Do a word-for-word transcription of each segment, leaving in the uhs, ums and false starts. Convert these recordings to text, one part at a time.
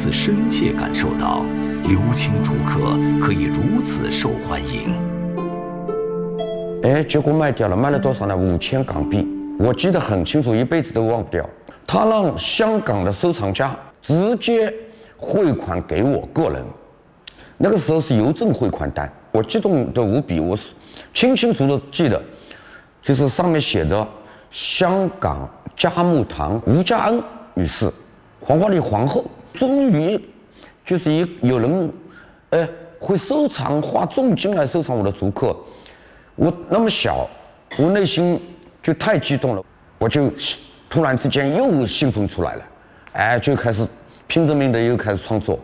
次深切感受到刘青竹客可以如此受欢迎。 哎，结果卖掉了，卖了多少呢？五千港币，我记得很清楚，一辈子都忘不掉。他让香港的收藏家直接汇款给我个人，那个时候是邮政汇款单，我激动的无比，我是清清楚楚记得，就是上面写的香港嘉木堂吴家恩女士，黄花梨皇后，终于就是一有人，哎，会收藏，花重金来收藏我的竹刻。我那么小，我内心就太激动了，我就突然之间又兴奋出来了，哎，就开始拼着命的又开始创作。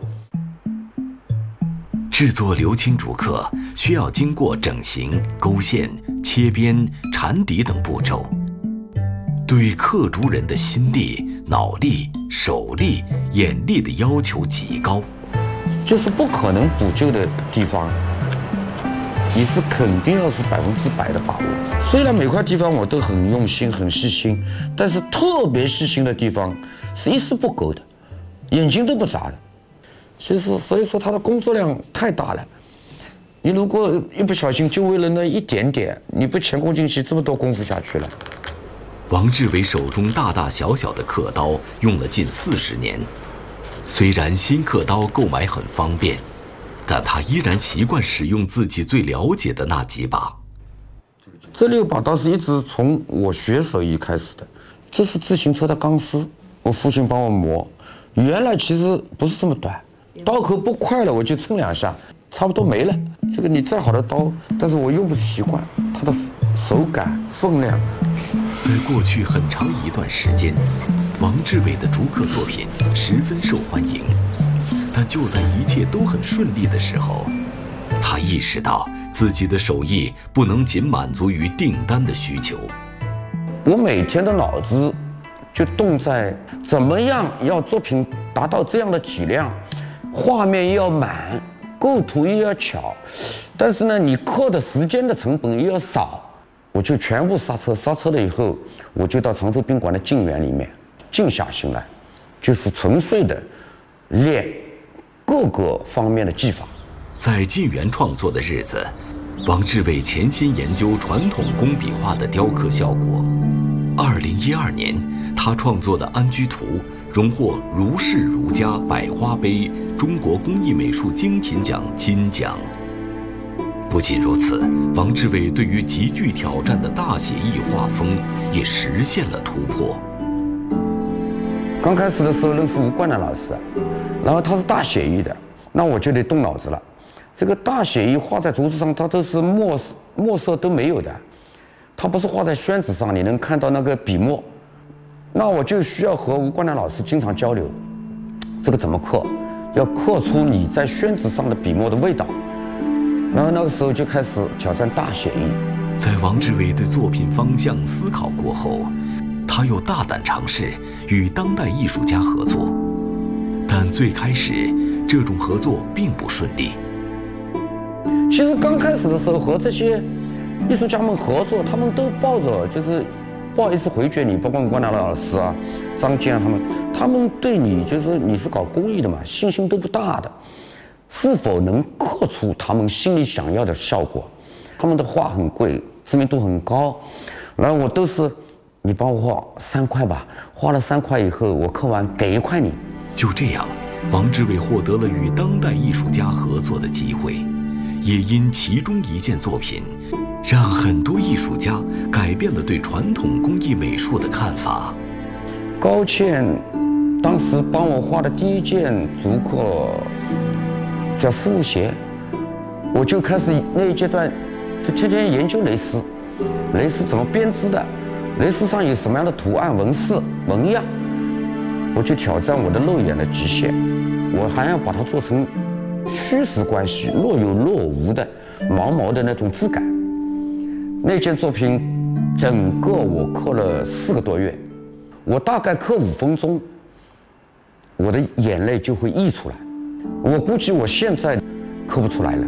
制作刘青竹刻需要经过整形、勾线、切边、缠底等步骤，对刻竹人的心力、脑力、手力、眼力的要求极高， 就是不可能补救的地方，你是肯定要是百分之百的把握。虽然每块地方我都很用心、很细心，但是特别细心的地方是一丝不苟的，眼睛都不眨的。其实，所以说他的工作量太大了。你如果一不小心就为了那一点点，你不前功尽弃，这么多功夫下去了。 王志伟手中大大小小的刻刀用了近四十年，虽然新刻刀购买很方便，但他依然习惯使用自己最了解的那几把。 这六把刀是一直从我学手艺开始的，这是自行车的钢丝，我父亲帮我磨，原来其实不是这么短。刀口不快了，我就蹭两下，差不多没了。这个你再好的刀，但是我用不习惯，它的手感、分量。 在过去很长一段时间，王志伟的竹刻作品十分受欢迎，但就在一切都很顺利的时候，他意识到自己的手艺不能仅满足于订单的需求。 我每天的脑子就动在怎么样要作品达到这样的体量。画面又要满，构图又要巧，但是呢，你刻的时间的成本又要少，我就全部刹车。刹车了以后，我就到常州宾馆的静园里面静下心来，就是纯粹的练各个方面的技法。 在静园创作的日子，王志伟潜心研究传统工笔画的雕刻效果。二零一二年，他创作的《安居图》荣获如是如家百花杯中国工艺美术精品奖金奖。不仅如此，王志伟对于极具挑战的大写意画风也实现了突破。 刚开始的时候认识吴冠南老师，然后他是大写意的，那我就得动脑子了。这个大写意画在竹子上，它都是墨墨色都没有的，它不是画在宣纸上，你能看到那个笔墨。那我就需要和吴冠南老师经常交流，这个怎么刻，要刻出你在宣纸上的笔墨的味道。然后那个时候就开始挑战大写意。 在王志伟对作品方向思考过后，他又大胆尝试与当代艺术家合作，但最开始这种合作并不顺利。 其实刚开始的时候和这些艺术家们合作，他们都抱着就是不好意思回绝你，包括吴冠南老师啊、张健啊他们，他们对你就是你是搞工艺的嘛，信心都不大的，是否能刻出他们心里想要的效果？他们的画很贵，知名度很高，然后我都是你帮我画三块吧，画了三块以后，我刻完给一块你。 就这样，王志伟获得了与当代艺术家合作的机会，也因其中一件作品，让很多艺术家改变了对传统工艺美术的看法。 高倩当时帮我画的第一件竹刻叫丝雾鞋，我就开始那一阶段就天天研究蕾丝，蕾丝怎么编织的，蕾丝上有什么样的图案、纹饰、纹样，我就挑战我的肉眼的极限，我还要把它做成虚实关系若有若无的毛毛的那种质感。那件作品整个我刻了四个多月，我大概刻五分钟，我的眼泪就会溢出来，我估计我现在刻不出来了。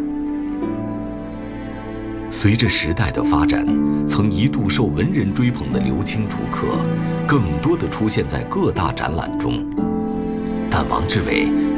随着时代的发展，曾一度受文人追捧的刘青竹刻更多的出现在各大展览中，但王志伟